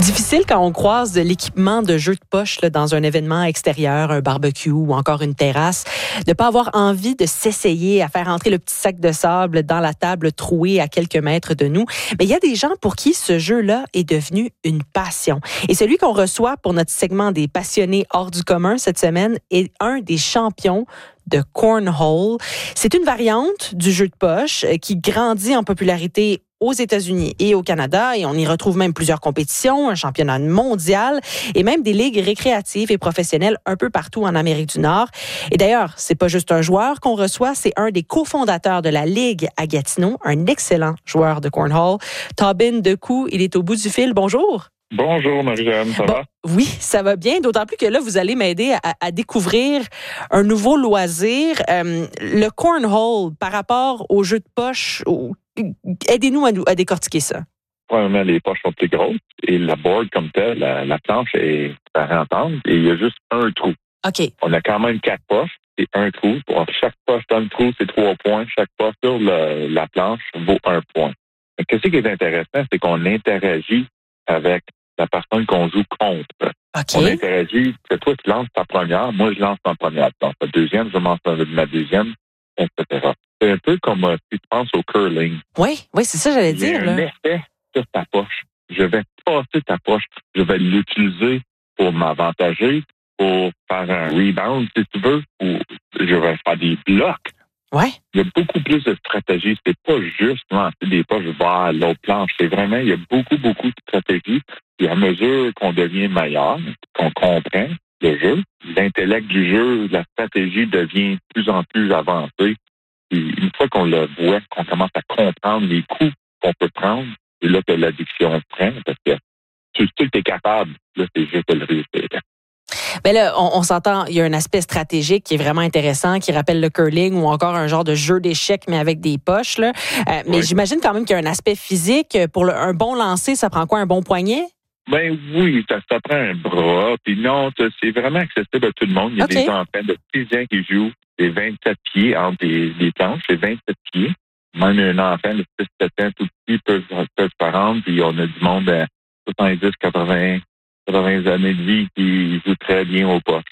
Difficile quand on croise de l'équipement de jeu de poche là, dans un événement extérieur, un barbecue ou encore une terrasse, de pas avoir envie de s'essayer à faire entrer le petit sac de sable dans la table trouée à quelques mètres de nous. Mais il y a des gens pour qui ce jeu-là est devenu une passion. Et celui qu'on reçoit pour notre segment des passionnés hors du commun cette semaine est un des champions de cornhole. C'est une variante du jeu de poche qui grandit en popularité aux États-Unis et au Canada, et on y retrouve même plusieurs compétitions, un championnat mondial et même des ligues récréatives et professionnelles un peu partout en Amérique du Nord. Et d'ailleurs, c'est pas juste un joueur qu'on reçoit, c'est un des cofondateurs de la Ligue à Gatineau, un excellent joueur de cornhole. Tobin Decou, il est au bout du fil. Bonjour. Bonjour Marie-Jeanne, ça va? Oui, ça va bien, d'autant plus que là, vous allez m'aider à découvrir un nouveau loisir. Le cornhole, par rapport au jeu de poche, aidez-nous à décortiquer ça. Premièrement, les poches sont plus grosses et la board comme telle, la planche est parentante et il y a juste un trou. OK. On a quand même 4 poches et un trou. Pour chaque poche dans le trou, c'est 3 points. Chaque poche sur la planche vaut 1 point. Mais qu'est-ce qui est intéressant, c'est qu'on interagit avec la personne qu'on joue contre. OK. On interagit, que toi, tu lances ta première, moi, je lance ma première. Donc, la deuxième, je lance ma deuxième, etc. C'est un peu comme si tu penses au curling. Oui, c'est ça que j'allais dire. Il y a un effet sur ta poche. Je vais passer ta poche. Je vais l'utiliser pour m'avantager, pour faire un rebound, si tu veux, ou je vais faire des blocs. Ouais. Il y a beaucoup plus de stratégies. C'est pas juste lancer des poches vers l'autre planche. C'est vraiment, il y a beaucoup de stratégies. Et à mesure qu'on devient meilleur, qu'on comprend le jeu, l'intellect du jeu, la stratégie devient de plus en plus avancée. Et une fois qu'on le voit, qu'on commence à comprendre les coups qu'on peut prendre, c'est là que l'addiction prend, parce que tu sais que tu es capable, là, c'est juste de le réussir. Ben là, on s'entend, il y a un aspect stratégique qui est vraiment intéressant, qui rappelle le curling ou encore un genre de jeu d'échecs, mais avec des poches. Là. Mais j'imagine quand même qu'il y a un aspect physique. Pour un bon lancer, ça prend quoi, un bon poignet? Ben oui, ça prend un bras. Puis non, c'est vraiment accessible à tout le monde. Il y a des enfants de 6 ans qui jouent des 27 pieds entre les planches, c'est 27 pieds. Même un enfant de 6-7 ans tout petit peut se rendre, puis on a du monde à 70, 80 années de vie qui joue très bien au poste.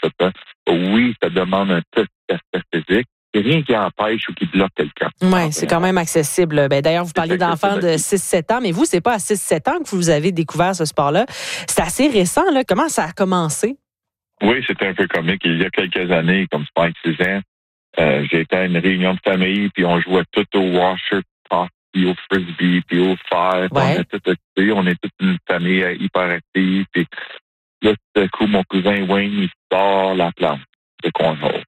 Oui, ça demande un petit aspect physique. Il n'y a rien qui empêche ou qui bloque quelqu'un. Oui, c'est quand même accessible. Ben, d'ailleurs, vous parliez d'enfants de 6-7 ans, mais vous, c'est pas à 6-7 ans que vous avez découvert ce sport-là. C'est assez récent, là. Comment ça a commencé? Oui, c'était un peu comique. Il y a quelques années, comme 5-6 ans, j'étais à une réunion de famille, puis on jouait tout au washer, puis au frisbee, puis au fer. On est tout occupés. On est toute une famille hyperactive. Puis là, tout à coup, mon cousin Wayne, il sort la plante de cornhole.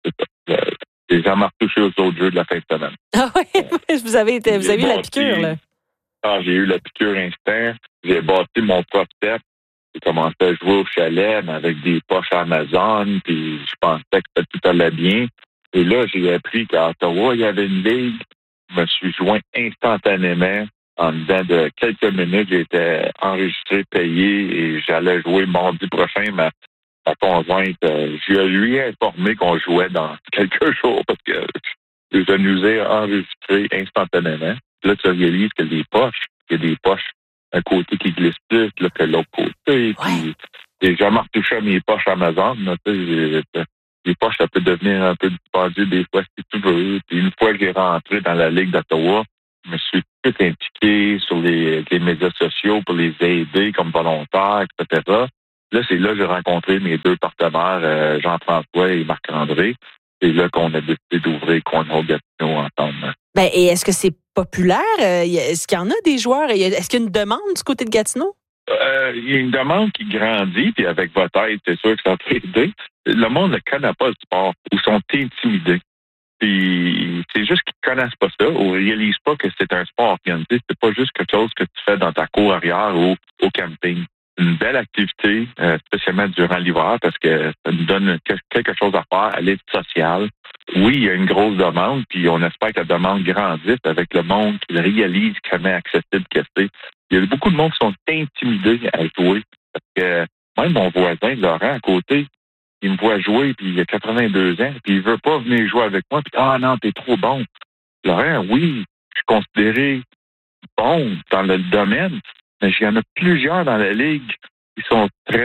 J'ai jamais retouché aux autres jeux de la fin de semaine. Ah oui, vous avez eu la piqûre, là. Ah, j'ai eu la piqûre instant. J'ai bâti mon propre set. J'ai commencé à jouer au chalet, mais avec des poches Amazon, puis je pensais que tout allait bien. Et là, j'ai appris qu'à Ottawa, il y avait une ligue. Je me suis joint instantanément. En dedans de quelques minutes, j'étais enregistré, payé, et j'allais jouer mardi prochain. Ma conjointe, je lui ai informé qu'on jouait dans quelques jours parce que je nous ai enregistré instantanément. Là, tu réalises que il y a des poches, un côté qui glisse plus là, que l'autre côté. Puis, j'ai jamais retouché à mes poches Amazon. Là, les poches, ça peut devenir un peu dispendieux des fois si tu veux. Puis une fois que j'ai rentré dans la Ligue d'Ottawa, je me suis tout impliqué sur les médias sociaux pour les aider comme volontaire, etc. Là, c'est là que j'ai rencontré mes 2 partenaires, Jean-François et Marc-André. C'est là qu'on a décidé d'ouvrir Cornhole Gatineau ensemble. Ben, et est-ce que c'est populaire? Est-ce qu'il y en a des joueurs? Est-ce qu'il y a une demande du côté de Gatineau? Il y a une demande qui grandit, puis avec votre aide, c'est sûr que ça peut aider. Le monde ne connaît pas le sport ou sont intimidés. Puis c'est juste qu'ils connaissent pas ça ou réalisent pas que c'est un sport organisé. C'est pas juste quelque chose que tu fais dans ta cour arrière ou au camping. Une belle activité, spécialement durant l'hiver, parce que ça nous donne quelque chose à faire, à l'aide sociale. Oui, il y a une grosse demande, puis on espère que la demande grandisse avec le monde qui réalise comment accessible que c'est. Il y a beaucoup de monde qui sont intimidés à jouer. Parce que même mon voisin, Laurent, à côté, il me voit jouer, puis il a 82 ans, puis il veut pas venir jouer avec moi, puis « Ah non, t'es trop bon! » Laurent, oui, je suis considéré bon dans le domaine, Mais il y en a plusieurs dans la ligue qui sont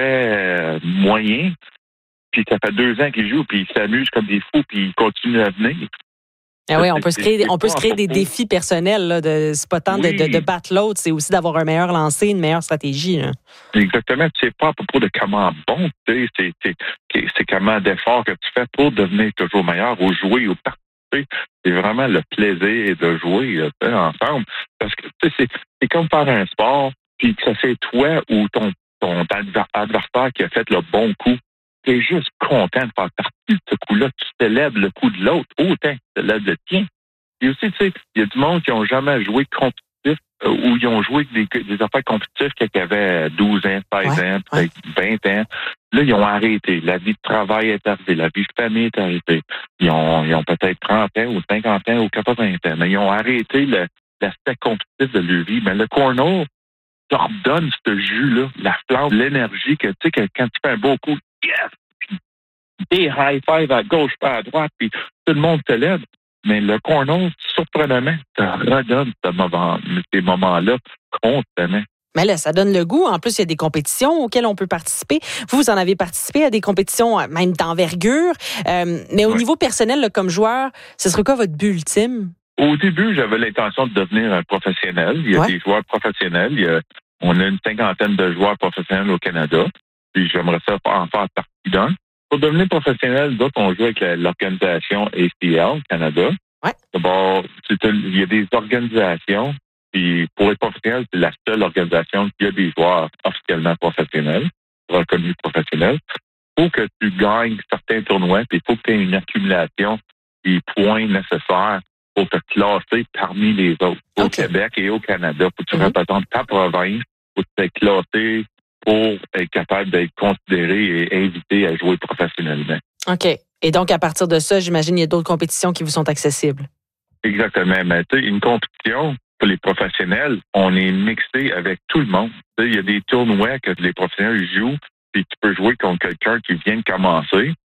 très moyens. Puis ça fait 2 ans qu'ils jouent, puis ils s'amusent comme des fous, puis ils continuent à venir. Ah oui, on peut se créer des défis personnels. Là, c'est pas tant de battre l'autre, c'est aussi d'avoir un meilleur lancer, une meilleure stratégie. Là. Exactement. C'est pas à propos de comment bon tu es, c'est comment d'efforts que tu fais pour devenir toujours meilleur ou jouer ou participer. C'est vraiment le plaisir de jouer ensemble. Parce que c'est comme faire un sport, puis que c'est toi ou ton adversaire qui a fait le bon coup. Tu es juste content de faire partie de ce coup-là. Tu célèbres le coup de l'autre autant que tu célèbres le tien. Et aussi, tu sais, il y a du monde qui n'ont jamais joué compétitif ou ils ont joué des affaires compétitives quand ils avaient 12 ans, 16 ans, peut-être 20 ans. Là, ils ont arrêté. La vie de travail est arrivée. La vie de famille est arrivée. Ils ont peut-être 30 ans ou 50 ans ou 80 ans. Mais ils ont arrêté l'aspect compétitif de leur vie. Mais le corner leur donne ce jus-là, la flamme, l'énergie que, tu sais, quand tu fais un beau coup, yes! Puis des high-five à gauche, pas à droite, puis tout le monde célèbre. Mais le corner, surprenamment, ça redonne ces moments-là constamment. Mais là, ça donne le goût. En plus, il y a des compétitions auxquelles on peut participer. Vous en avez participé à des compétitions même d'envergure. Mais au niveau personnel, là, comme joueur, ce serait quoi votre but ultime? Au début, j'avais l'intention de devenir un professionnel. Il y a des joueurs professionnels. On a une 50aine de joueurs professionnels au Canada. Puis j'aimerais ça en faire partie d'un. Pour devenir professionnel, d'autres, on joue avec l'organisation ACL Canada. Ouais. D'abord, il y a des organisations. Puis pour être professionnel, c'est la seule organisation qui a des joueurs officiellement professionnels, reconnus professionnels. Il faut que tu gagnes certains tournois, puis il faut que tu aies une accumulation des points nécessaires pour te classer parmi les autres. Au Québec et au Canada, faut que tu représentes ta province, faut que tu sois classé pour être capable d'être considéré et invité à jouer professionnellement. OK. Et donc, à partir de ça, j'imagine qu'il y a d'autres compétitions qui vous sont accessibles. Exactement. Mais tu sais, une compétition, pour les professionnels, on est mixé avec tout le monde. Tu sais, il y a des tournois que les professionnels jouent, puis tu peux jouer contre quelqu'un qui vient de commencer.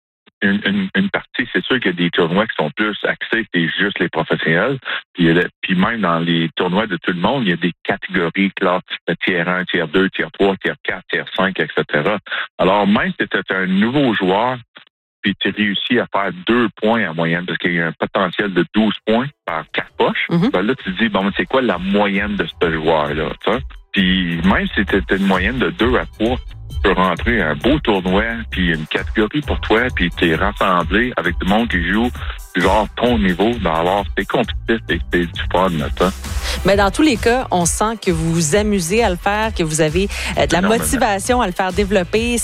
Une partie, c'est sûr qu'il y a des tournois qui sont plus axés, c'est juste les professionnels. Puis même dans les tournois de tout le monde, il y a des catégories, classes, tiers 1, tiers 2, tiers 3, tiers 4, tiers 5, etc. Alors, même si tu es un nouveau joueur, puis tu réussis à faire 2 points en moyenne, parce qu'il y a un potentiel de 12 points par 4 poches, ben là, tu te dis, bon, c'est quoi la moyenne de ce joueur-là? T'sais? Puis même si tu as une moyenne de 2 à 3, tu peux rentrer un beau tournoi, puis une catégorie pour toi, puis tu es rassemblé avec du monde qui joue genre ton niveau. Alors, c'est compétitif et c'est du fun, là. Mais dans tous les cas, on sent que vous vous amusez à le faire, que vous avez de la motivation à le faire développer,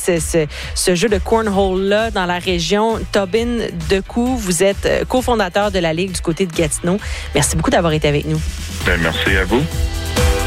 ce jeu de cornhole-là dans la région. Tobin Decou, vous êtes cofondateur de la Ligue du côté de Gatineau. Merci beaucoup d'avoir été avec nous. Bien, merci à vous.